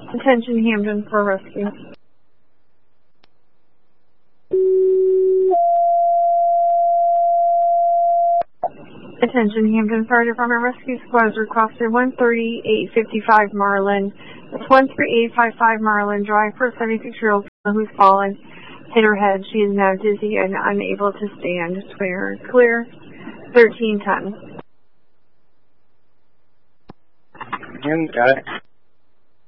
Attention Hampton for rescue. Attention Hampton Fire Department Rescue Squad requested 13855 Marlin. It's 13855 Marlin Drive for a 76-year-old who's fallen, hit her head. She is now dizzy and unable to stand. Clear 1310. Got it.